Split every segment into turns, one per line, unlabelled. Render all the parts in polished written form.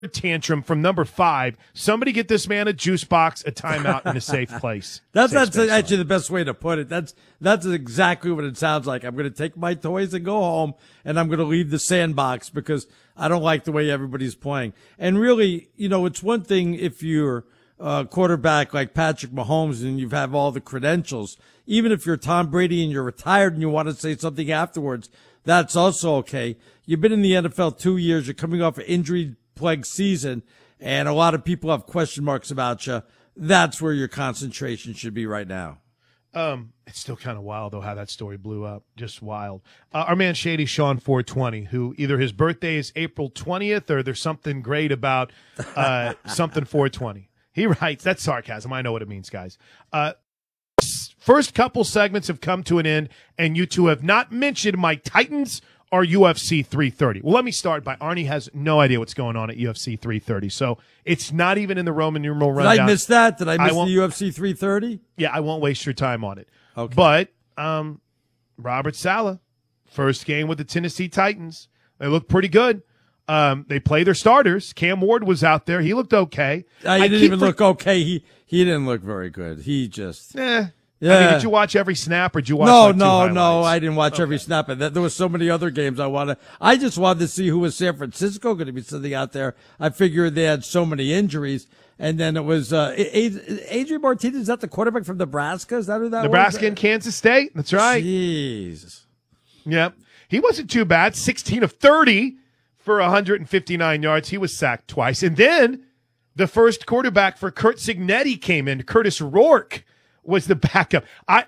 tantrum from number 5. Somebody get this man a juice box, a timeout, in a safe place.
That's actually the best way to put it. That's exactly what it sounds like. I'm going to take my toys and go home, and I'm going to leave the sandbox because I don't like the way everybody's playing. And really, it's one thing if you're a quarterback like Patrick Mahomes and you have all the credentials. Even if you're Tom Brady and you're retired and you want to say something afterwards, that's also okay. You've been in the NFL 2 years. You're coming off an injury-plagued season, and a lot of people have question marks about you. That's where your concentration should be right now.
It's still kind of wild, though, how that story blew up. Just wild. Our man Shady Sean 420, who either his birthday is April 20th or there's something great about something 420. He writes, that's sarcasm. I know what it means, guys. First couple segments have come to an end, and you two have not mentioned my Titans or UFC 330. Well, let me start by Arnie has no idea what's going on at UFC 330, so it's not even in the Roman numeral rundown.
Did I miss that? Did I miss the UFC 330?
Yeah, I won't waste your time on it.
Okay.
But Robert Saleh, first game with the Tennessee Titans. They look pretty good. They play their starters. Cam Ward was out there. He looked okay.
He didn't even look okay. He didn't look very good. He just...
Yeah. I mean, did you watch every snap, or did you watch
No, I didn't watch every snap. And there were so many other games I just wanted to see who was San Francisco going to be sitting out there. I figured they had so many injuries. And then it was Adrian Martinez, is that the quarterback from Nebraska? Is that who that was?
Nebraska and Kansas State. That's right.
Jeez.
Yep. He wasn't too bad. 16 of 30 for 159 yards. He was sacked twice. And then the first quarterback for Curt Cignetti came in. Curtis Rourke was the backup. I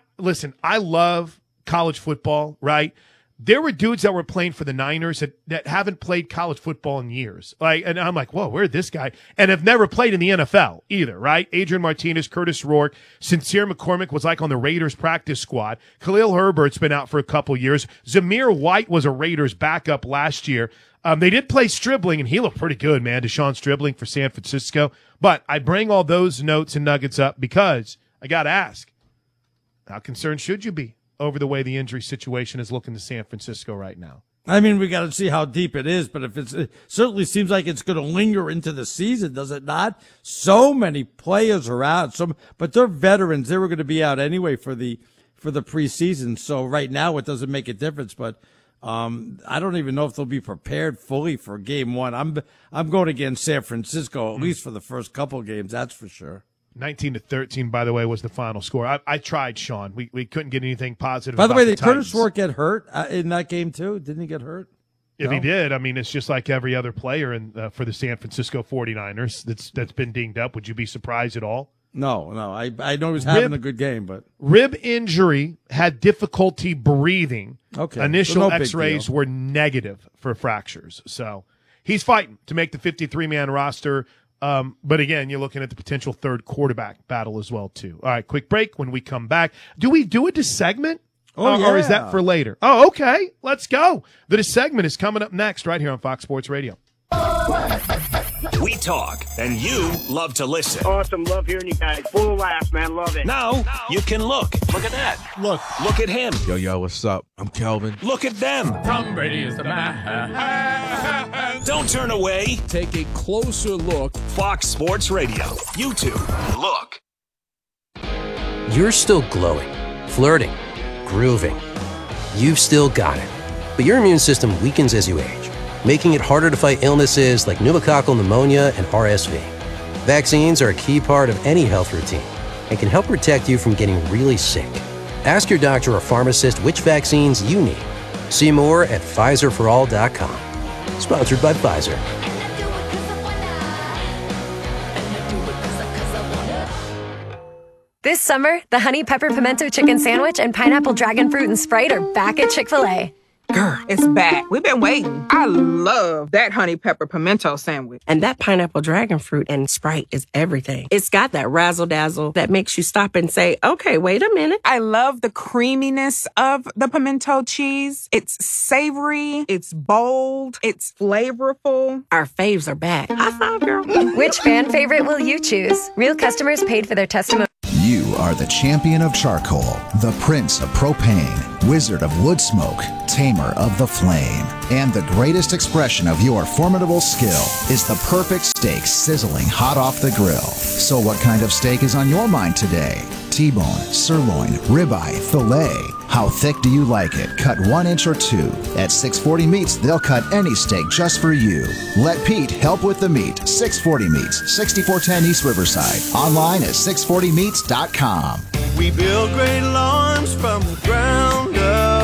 love college football, right? There were dudes that were playing for the Niners that haven't played college football in years. And I'm like, whoa, where'd this guy? And have never played in the NFL either, right? Adrian Martinez, Curtis Rourke, Sincere McCormick was like on the Raiders practice squad. Khalil Herbert's been out for a couple years. Zamir White was a Raiders backup last year. They did play Stribling, and he looked pretty good, man. Deshaun Stribling for San Francisco. But I bring all those notes and nuggets up because I got to ask, how concerned should you be over the way the injury situation is looking to San Francisco right now?
I mean, we got to see how deep it is, but it certainly seems like it's going to linger into the season, does it not? So many players are out, but they're veterans. They were going to be out anyway for the preseason. So right now it doesn't make a difference, but I don't even know if they'll be prepared fully for game one. I'm going against San Francisco, at least for the first couple of games, that's for sure.
19-13, by the way, was the final score. I tried, Sean. We couldn't get anything positive.
By the way,
did
Curtis Rourke get hurt in that game too? Didn't he get hurt?
If he did, I mean, it's just like every other player for the San Francisco 49ers that's been dinged up. Would you be surprised at all?
No. I know he was having a good game, but
rib injury, had difficulty breathing.
Okay.
Initial X-rays were negative for fractures. So he's fighting to make the 53-man roster. But again, you're looking at the potential third quarterback battle as well, too. All right, quick break. When we come back, do we do a segment?
Yeah.
Or is that for later? Oh, okay. Let's go. The segment is coming up next right here on Fox Sports Radio.
We talk, and you love to listen.
Awesome. Love hearing you guys. Full of laughs, man. Love it.
Now you can look. Look at that. Look at him.
Yo, what's up? I'm Kelvin.
Look at them.
Tom Brady is the man.
Don't turn away.
Take a closer look.
Fox Sports Radio. YouTube. Look.
You're still glowing, flirting, grooving. You've still got it. But your immune system weakens as you age, making it harder to fight illnesses like pneumococcal pneumonia and RSV. Vaccines are a key part of any health routine and can help protect you from getting really sick. Ask your doctor or pharmacist which vaccines you need. See more at PfizerForAll.com. Sponsored by Pfizer.
This summer, the Honey Pepper Pimento Chicken Sandwich and Pineapple Dragon Fruit and Sprite are back at Chick-fil-A.
Girl, it's back. We've been waiting. I love that honey pepper pimento sandwich.
And that pineapple dragon fruit and Sprite is everything. It's got that razzle-dazzle that makes you stop and say, okay, wait a minute.
I love the creaminess of the pimento cheese. It's savory. It's bold. It's flavorful.
Our faves are back. High five, girl.
Which fan favorite will you choose? Real customers paid for their testimony.
You You are the champion of charcoal, the prince of propane, wizard of wood smoke, tamer of the flame. And the greatest expression of your formidable skill is the perfect steak sizzling hot off the grill. So what kind of steak is on your mind today? T-bone, sirloin, ribeye, filet. How thick do you like it? Cut 1 inch or 2. At 640 Meats, they'll cut any steak just for you. Let Pete help with the meat. 640 Meats, 6410 East Riverside. Online at 640meats.com.
We build great lawns from the ground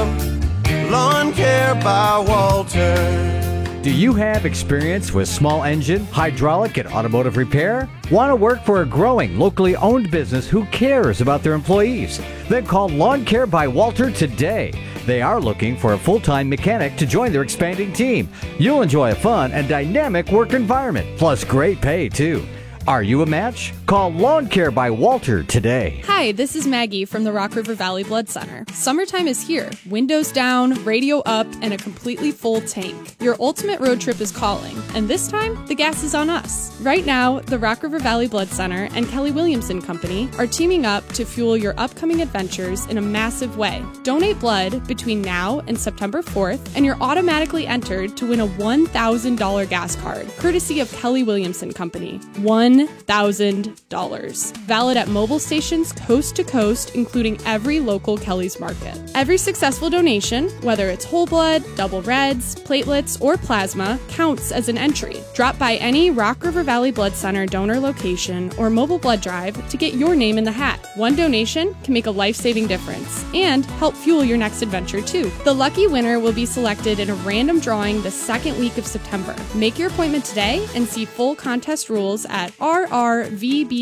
up. Lawn Care by Walter.
Do you have experience with small engine, hydraulic, and automotive repair? Want to work for a growing, locally owned business who cares about their employees? Then call Lawn Care by Walter today. They are looking for a full-time mechanic to join their expanding team. You'll enjoy a fun and dynamic work environment, plus great pay, too. Are you a match? Call Lawn Care by Walter today.
Hi, this is Maggie from the Rock River Valley Blood Center. Summertime is here. Windows down, radio up, and a completely full tank. Your ultimate road trip is calling, and this time, the gas is on us. Right now, the Rock River Valley Blood Center and Kelly Williamson Company are teaming up to fuel your upcoming adventures in a massive way. Donate blood between now and September 4th, and you're automatically entered to win a $1,000 gas card, courtesy of Kelly Williamson Company. $1,000. Valid at mobile stations coast to coast, including every local Kelly's Market. Every successful donation, whether it's whole blood, double reds, platelets, or plasma, counts as an entry. Drop by any Rock River Valley Blood Center donor location or mobile blood drive to get your name in the hat. One donation can make a life-saving difference and help fuel your next adventure too. The lucky winner will be selected in a random drawing the second week of September. Make your appointment today and see full contest rules at rrvbc.org.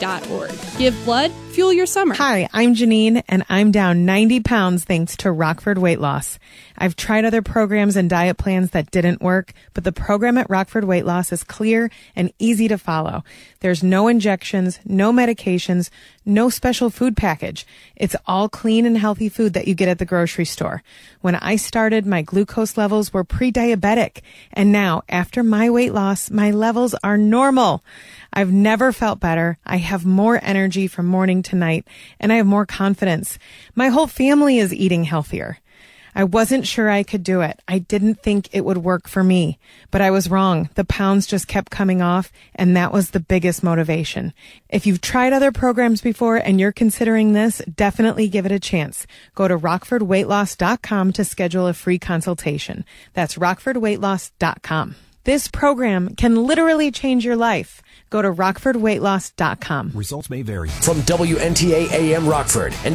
Give blood, fuel your summer.
Hi, I'm Janine, and I'm down 90 pounds thanks to Rockford Weight Loss. I've tried other programs and diet plans that didn't work, but the program at Rockford Weight Loss is clear and easy to follow. There's no injections, no medications, no special food package. It's all clean and healthy food that you get at the grocery store. When I started, my glucose levels were pre-diabetic, and now, after my weight loss, my levels are normal. I've never felt better. I have more energy from morning to night, and I have more confidence. My whole family is eating healthier. I wasn't sure I could do it. I didn't think it would work for me, but I was wrong. The pounds just kept coming off, and that was the biggest motivation. If you've tried other programs before and you're considering this, definitely give it a chance. Go to rockfordweightloss.com to schedule a free consultation. That's rockfordweightloss.com. This program can literally change your life. Go to rockfordweightloss.com.
Results may vary. From WNTA AM Rockford and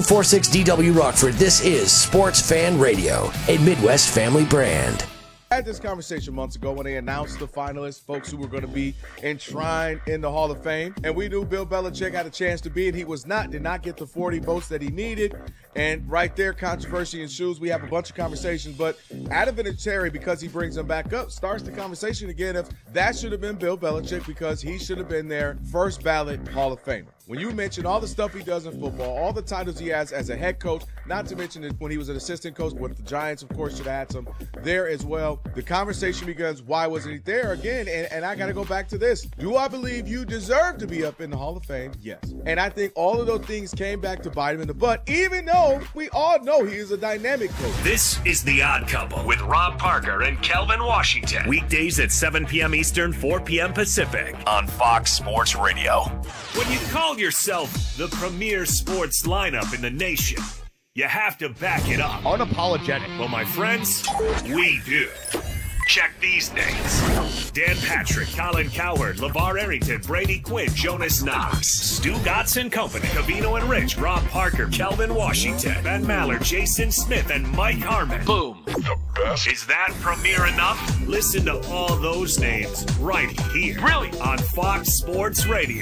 W246DW Rockford, this is Sports Fan Radio, a Midwest family brand.
I had this conversation months ago when they announced the finalists, folks who were going to be enshrined in the Hall of Fame. And we knew Bill Belichick had a chance to be it. He did not get the 40 votes that he needed. And right there, controversy ensues. We have a bunch of conversations. But Adam Vinatieri, because he brings them back up, starts the conversation again of that should have been Bill Belichick because he should have been their first ballot Hall of Famer. When you mention all the stuff he does in football, all the titles he has as a head coach, not to mention when he was an assistant coach with the Giants, of course, should have had some there as well. The conversation begins, why wasn't he there again? And I got to go back to this. Do I believe you deserve to be up in the Hall of Fame? Yes. And I think all of those things came back to bite him in the butt, even though we all know he is a dynamic coach.
This is The Odd Couple with Rob Parker and Kelvin Washington. Weekdays at 7 p.m. Eastern, 4 p.m. Pacific on Fox Sports Radio. When you call yourself the premier sports lineup in the nation, you have to back it up.
Unapologetic.
Well, my friends, we do. Check these names. Dan Patrick, Colin Cowherd, LeVar Arrington, Brady Quinn, Jonas Knox, Stu Gotts & Company, Covino and Rich, Rob Parker, Kelvin Washington, Ben Maller, Jason Smith, and Mike Harmon. Boom. The best. Is that premier enough? Listen to all those names right here. Brilliant. On Fox Sports Radio.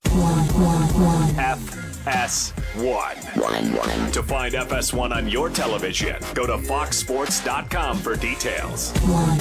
FS1. To find FS1 on your television, go to foxsports.com for details.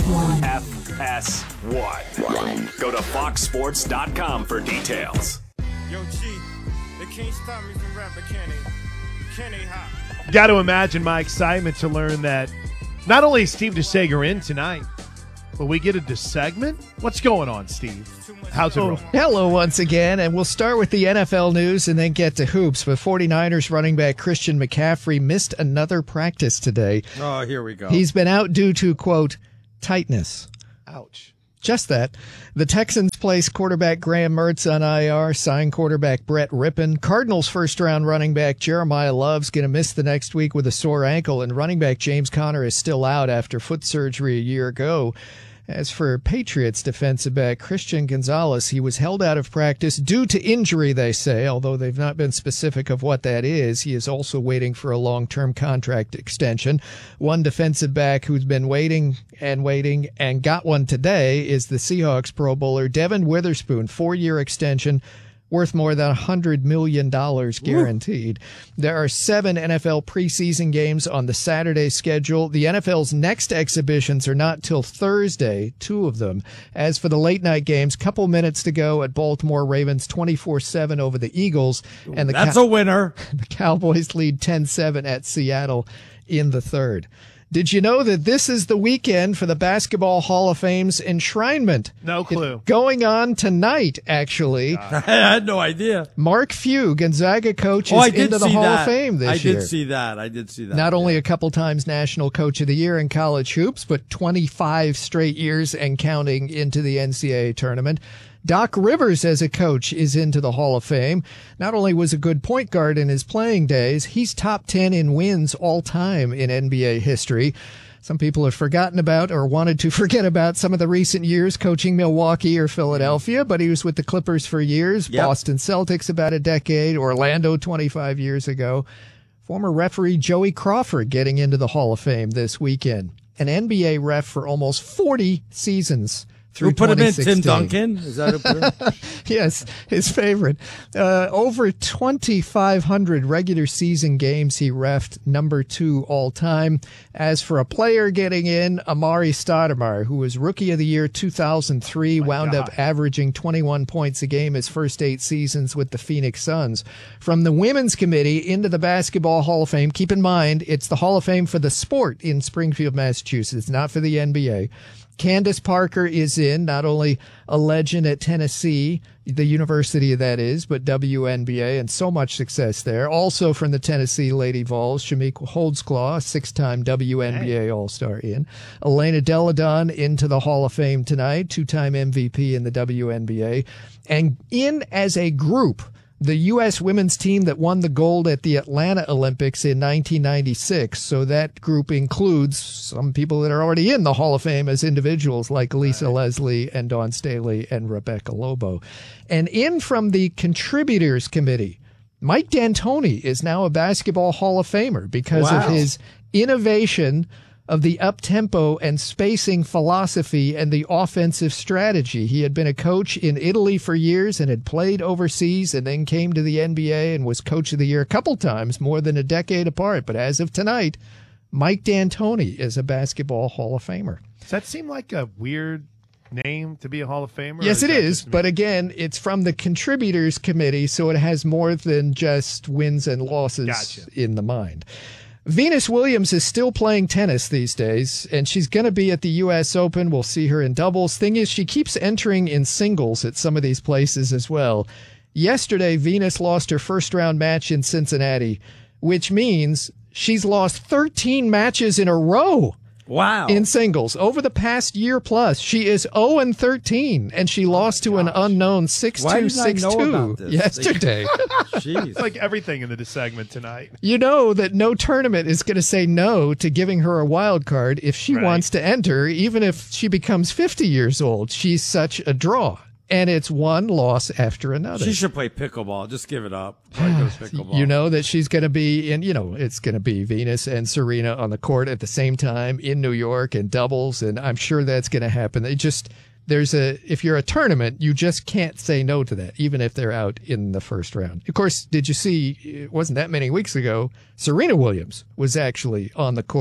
FS1. Go to foxsports.com for details.
Yo, G, they can't stop me from rapping, can they hop?
Got to imagine my excitement to learn that not only is Steve DeSager in tonight, Will we get a segment? What's going on, Steve? How's it rolling?
Hello once again, and we'll start with the NFL news and then get to hoops. But 49ers running back Christian McCaffrey missed another practice today.
Oh, here we go.
He's been out due to, quote, tightness.
Ouch.
Just that. The Texans placed quarterback Graham Mertz on IR, signed quarterback Brett Rippon. Cardinals first-round running back Jeremiah Love's going to miss the next week with a sore ankle, and running back James Conner is still out after foot surgery a year ago. As for Patriots defensive back Christian Gonzalez, he was held out of practice due to injury, they say, although they've not been specific of what that is. He is also waiting for a long-term contract extension. One defensive back who's been waiting and got one today is the Seahawks Pro Bowler Devin Witherspoon, 4-year extension worth more than $100 million guaranteed. There are 7 NFL preseason games on the Saturday schedule. The NFL's next exhibitions are not till Thursday, 2 of them. As for the late night games, couple minutes to go at Baltimore Ravens 24-7 over the Eagles. And
That's a winner.
The Cowboys lead 10-7 at Seattle in the third. Did you know that this is the weekend for the Basketball Hall of Fame's enshrinement?
No clue.
It's going on tonight, actually.
I had no idea.
Mark Few, Gonzaga coach, is into the Hall of Fame this year.
I did see that.
Not only a couple times National Coach of the Year in college hoops, but 25 straight years and counting into the NCAA tournament. Doc Rivers as a coach is into the Hall of Fame. Not only was a good point guard in his playing days, he's top 10 in wins all time in NBA history. Some people have forgotten about or wanted to forget about some of the recent years coaching Milwaukee or Philadelphia, but he was with the Clippers for years, Boston Celtics about a decade, Orlando 25 years ago. Former referee Joey Crawford getting into the Hall of Fame this weekend. An NBA ref for almost 40 seasons.
Who put him in? Tim Duncan? Is that who put him?
Yes, his favorite. Over 2,500 regular season games he reffed, number 2 all time. As for a player getting in, Amari Stoudemire, who was Rookie of the Year 2003, wound up averaging 21 points a game his first 8 seasons with the Phoenix Suns. From the Women's Committee into the Basketball Hall of Fame, keep in mind, it's the Hall of Fame for the sport in Springfield, Massachusetts, not for the NBA. Candace Parker is in, not only a legend at Tennessee, the university that is, but WNBA, and so much success there. Also from the Tennessee Lady Vols, Shamik Holdsclaw, a 6-time WNBA All-Star in. Elena Deladon into the Hall of Fame tonight, 2-time MVP in the WNBA. And in as a group, the U.S. women's team that won the gold at the Atlanta Olympics in 1996. So that group includes some people that are already in the Hall of Fame as individuals like Lisa Leslie and Dawn Staley and Rebecca Lobo. And in from the Contributors Committee, Mike D'Antoni is now a Basketball Hall of Famer because of his innovation of the up-tempo and spacing philosophy and the offensive strategy. He had been a coach in Italy for years and had played overseas and then came to the NBA and was Coach of the Year a couple times, more than a decade apart. But as of tonight, Mike D'Antoni is a Basketball Hall of Famer.
Does that seem like a weird name to be a Hall of Famer?
Yes, it is. But again, it's from the Contributors Committee, so it has more than just wins and losses in the mind. Venus Williams is still playing tennis these days, and she's going to be at the U.S. Open. We'll see her in doubles. Thing is, she keeps entering in singles at some of these places as well. Yesterday, Venus lost her first-round match in Cincinnati, which means she's lost 13 matches in a row.
Wow.
In singles. Over the past year plus, she is 0-13, and she lost to an unknown 6-2, 6-2 yesterday.
Jeez. It's like everything in the segment tonight.
You know that no tournament is going to say no to giving her a wild card if she wants to enter, even if she becomes 50 years old. She's such a draw. And it's one loss after another.
She should play pickleball. Just give it up. Pickleball.
You know that she's going to be in, it's going to be Venus and Serena on the court at the same time in New York in doubles. And I'm sure that's going to happen. If you're a tournament, you just can't say no to that, even if they're out in the first round. Of course, did you see, it wasn't that many weeks ago, Serena Williams was actually on the court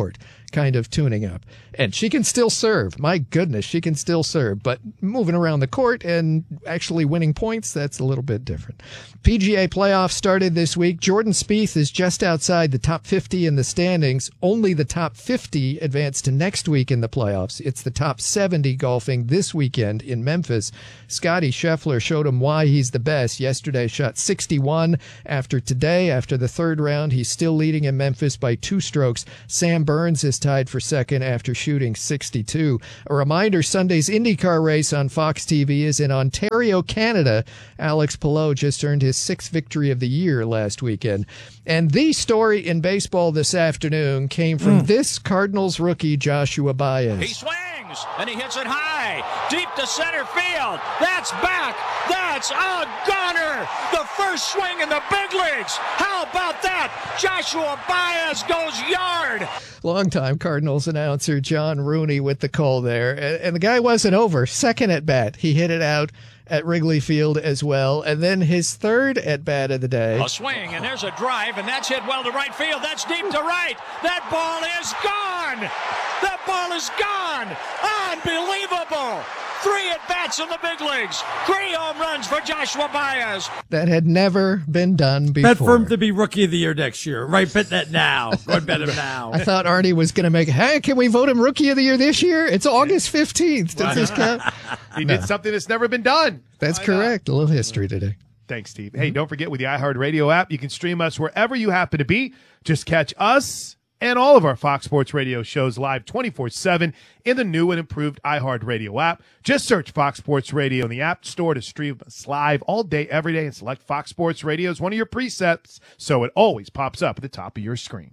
kind of tuning up. And she can still serve. My goodness, she can still serve. But moving around the court and actually winning points, that's a little bit different. PGA playoffs started this week. Jordan Spieth is just outside the top 50 in the standings. Only the top 50 advance to next week in the playoffs. It's the top 70 golfing this weekend in Memphis. Scottie Scheffler showed him why he's the best. Yesterday shot 61. After today, after the third round, he's still leading in Memphis by 2 strokes. Sam Burns is tied for second after shooting 62. A reminder, Sunday's IndyCar race on Fox TV is in Ontario, Canada. Alex Palou just earned his 6th victory of the year last weekend. And the story in baseball this afternoon came from this Cardinals rookie, Joshua Baez.
He swings, and he hits it high, deep to center field. That's back. That's a gunner. The first swing in the big leagues. How about that? Joshua Baez goes yard.
Longtime Cardinals announcer John Rooney with the call there. And the guy wasn't over. Second at bat, he hit it out at Wrigley Field as well. And then his third at bat of the day.
A swing, and there's a drive, and that's hit well to right field. That's deep to right. That ball is gone. That ball is gone. Unbelievable. 3 at-bats in the big leagues. 3 home runs for Joshua Baez.
That had never been done before.
Bet for him to be Rookie of the Year next year. Right, bet that now. Go and bet him now.
I thought Arnie was going to make, hey, can we vote him Rookie of the Year this year? It's August 15th. Does this count?
He did something that's never been done.
That's correct. A little history today.
Thanks, Steve. Hey, don't forget, with the iHeartRadio app, you can stream us wherever you happen to be. Just catch us and all of our Fox Sports Radio shows live 24/7 in the new and improved iHeartRadio app. Just search Fox Sports Radio in the App Store to stream us live all day, every day, and select Fox Sports Radio as one of your presets so it always pops up at the top of your screen.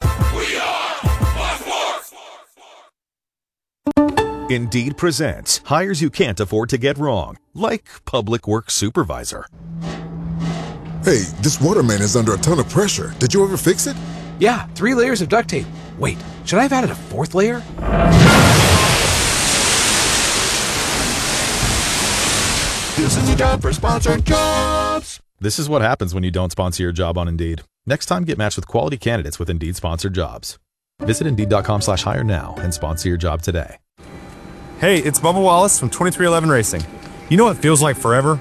We are Fox Sports!
Indeed presents hires you can't afford to get wrong, like public works supervisor.
Hey, this waterman is under a ton of pressure. Did you ever fix it?
Yeah, 3 layers of duct tape. Wait, should I have added a 4th layer?
This is your job for sponsored jobs.
This is what happens when you don't sponsor your job on Indeed. Next time, get matched with quality candidates with Indeed sponsored jobs. Visit Indeed.com/hire now and sponsor your job today.
Hey, it's Bubba Wallace from 2311 Racing. You know what feels like forever?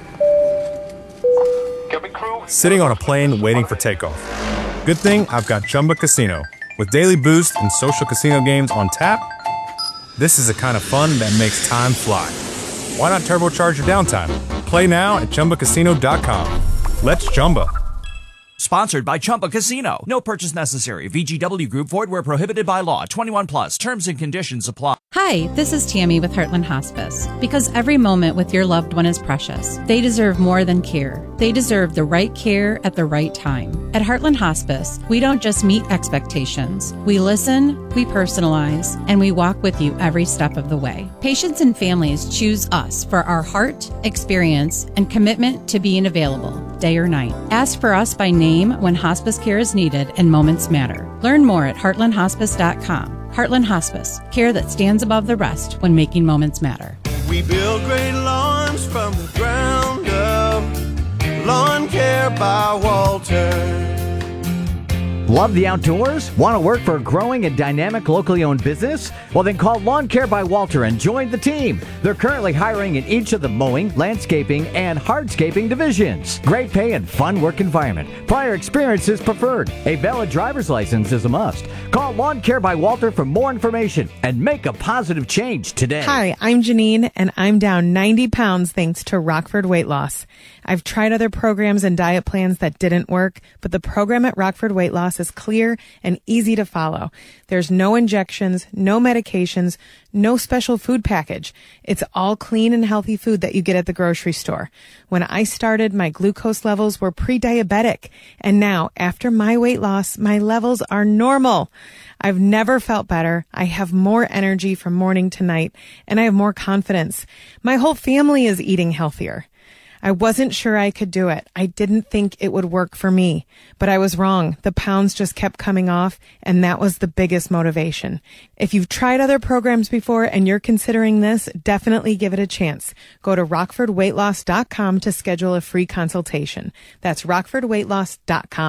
Sitting on a plane waiting for takeoff. Good thing I've got Chumba Casino. With daily boost and social casino games on tap, this is the kind of fun that makes time fly. Why not turbocharge your downtime? Play now at ChumbaCasino.com. Let's Chumba.
Sponsored by Chumba Casino. No purchase necessary. VGW Group. Void where prohibited by law. 21 plus. Terms and conditions apply.
Hi, this is Tammy with Heartland Hospice. Because every moment with your loved one is precious. They deserve more than care. They deserve the right care at the right time. At Heartland Hospice, we don't just meet expectations. We listen, we personalize, and we walk with you every step of the way. Patients and families choose us for our heart, experience, and commitment to being available, day or night. Ask for us by name when hospice care is needed and moments matter. Learn more at heartlandhospice.com. Heartland Hospice, care that stands above the rest when making moments matter.
We build great lawns from the ground up. Lawn Care by Walter.
Love the outdoors? Want to work for a growing and dynamic locally owned business? Well, then call Lawn Care by Walter and join the team. They're currently hiring in each of the mowing, landscaping, and hardscaping divisions. Great pay and fun work environment. Prior experience is preferred. A valid driver's license is a must. Call Lawn Care by Walter for more information and make a positive change today.
Hi, I'm Janine, and I'm down 90 pounds thanks to Rockford Weight Loss. I've tried other programs and diet plans that didn't work, but the program at Rockford Weight Loss is clear and easy to follow. There's no injections, no medications, no special food package. It's all clean and healthy food that you get at the grocery store. When I started, my glucose levels were pre-diabetic, and now, after my weight loss, my levels are normal. I've never felt better. I have more energy from morning to night, and I have more confidence. My whole family is eating healthier. I wasn't sure I could do it. I didn't think it would work for me, but I was wrong. The pounds just kept coming off, and that was the biggest motivation. If you've tried other programs before and you're considering this, definitely give it a chance. Go to rockfordweightloss.com to schedule a free consultation. That's rockfordweightloss.com.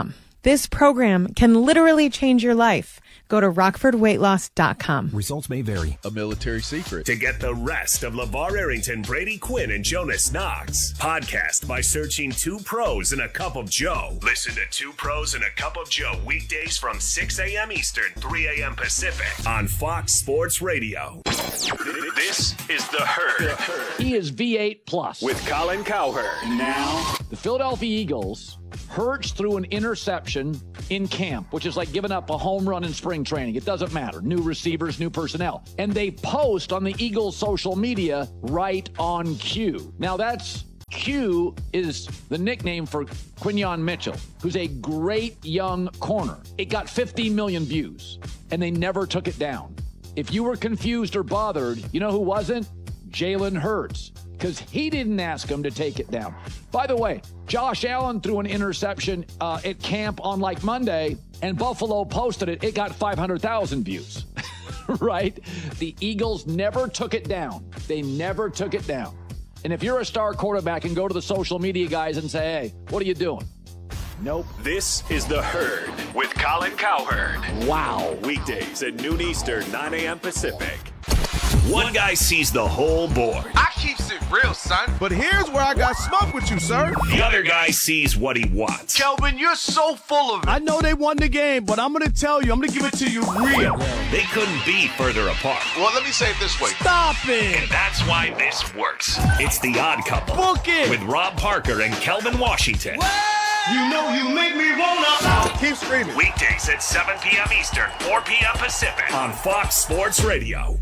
This program can literally change your life. Go to RockfordWeightLoss.com.
Results may vary.
A military secret.
To get the rest of LeVar Arrington, Brady Quinn, and Jonas Knox. Podcast by searching Two Pros and a Cup of Joe. Listen to Two Pros and a Cup of Joe weekdays from 6 a.m. Eastern, 3 a.m. Pacific on Fox Sports Radio. This is The Herd.
He is V8 plus.
With Colin Cowherd.
Now, the Philadelphia Eagles, Hurts threw an interception in camp, which is like giving up a home run in spring training. It doesn't matter. New receivers, new personnel. And they post on the Eagles' social media, right on cue. Now that's Q is the nickname for Quinyon Mitchell, who's a great young corner. It got 15 million views, and they never took it down. If you were confused or bothered, you know who wasn't? Jalen Hurts, because he didn't ask him to take it down. By the way, Josh Allen threw an interception at camp on like Monday, and Buffalo posted it. It got 500,000 views, right? The Eagles never took it down. They never took it down. And if you're a star quarterback and go to the social media guys and say, hey, what are you doing? Nope.
This is The Herd with Colin Cowherd.
Wow.
Weekdays at noon Eastern, 9 a.m. Pacific. One guy sees the whole board.
I keeps it real, son. But here's where I got smoked with you, sir.
The other guy sees what he wants.
Kelvin, you're so full of it.
I know they won the game, but I'm going to tell you, I'm going to give it to you real.
They couldn't be further apart.
Well, let me say it this way.
Stop it.
And that's why this works. It's The Odd Couple.
Book it.
With Rob Parker and Kelvin Washington.
You know you make me wanna.
Keep screaming.
Weekdays at 7 p.m. Eastern, 4 p.m. Pacific on Fox Sports Radio.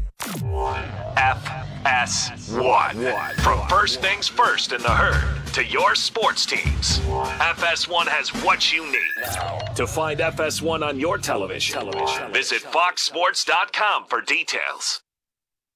FS1. From first things first in the Herd to your sports teams, FS1 has what you need. To find FS1 on your television, visit foxsports.com for details.